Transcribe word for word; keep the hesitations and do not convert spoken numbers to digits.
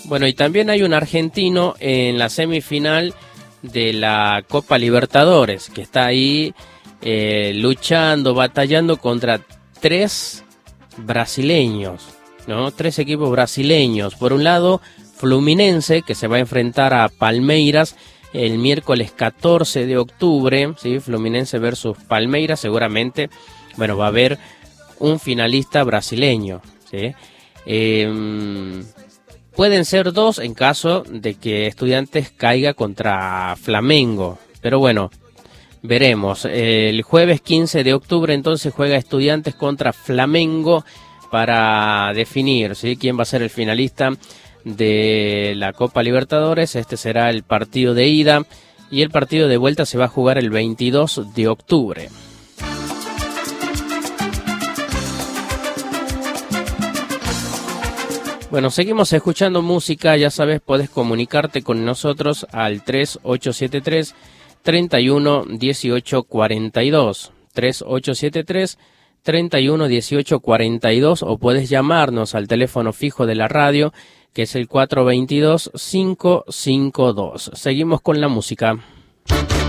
Bueno, y también hay un argentino en la semifinal de la Copa Libertadores, que está ahí eh, luchando, batallando contra tres brasileños, ¿no? Tres equipos brasileños. Por un lado, Fluminense, que se va a enfrentar a Palmeiras el miércoles catorce de octubre, ¿sí? Fluminense versus Palmeiras, seguramente, bueno, va a haber un finalista brasileño, ¿sí? Eh, pueden ser dos en caso de que Estudiantes caiga contra Flamengo, pero bueno, veremos. El jueves quince de octubre entonces juega Estudiantes contra Flamengo para definir, ¿sí?, quién va a ser el finalista de la Copa Libertadores. Este será el partido de ida y el partido de vuelta se va a jugar el veintidós de octubre. Bueno, seguimos escuchando música, ya sabes, podés comunicarte con nosotros al tres ocho siete tres, tres uno uno ocho cuatro dos, tres ocho siete tres, tres uno uno ocho cuatro dos, o puedes llamarnos al teléfono fijo de la radio, que es el cuatro dos dos, cinco cinco dos. Seguimos con la música.